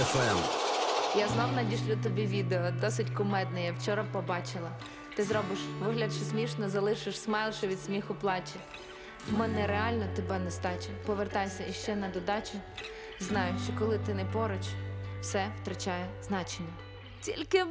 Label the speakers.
Speaker 1: FM.
Speaker 2: Я знов надішлю тобі відео, досить кумедне, я вчора побачила. Ти зробиш вигляд, що смішно, залишиш смайл, що від сміху плаче. В мене реально тебе нестача. Повертайся іще на додачу. Знаю, що коли ти не поруч, все втрачає значення. Тільки